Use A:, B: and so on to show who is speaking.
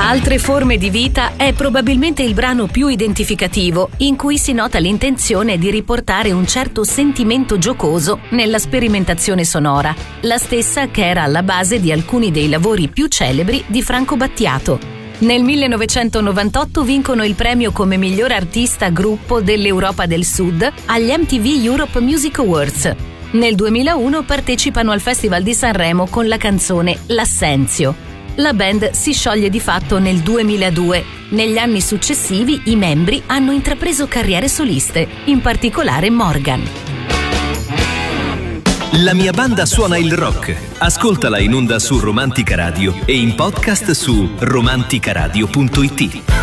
A: Altre forme di vita è probabilmente il brano più identificativo, in cui si nota l'intenzione di riportare un certo sentimento giocoso nella sperimentazione sonora, la stessa che era alla base di alcuni dei lavori più celebri di Franco Battiato. Nel 1998 vincono il premio come miglior artista gruppo dell'Europa del Sud agli MTV Europe Music Awards. Nel 2001 partecipano al Festival di Sanremo con la canzone L'Assenzio. La band si scioglie di fatto nel 2002. Negli anni successivi i membri hanno intrapreso carriere soliste, in particolare Morgan.
B: La mia banda suona il rock. Ascoltala in onda su Romantica Radio e in podcast su romanticaradio.it.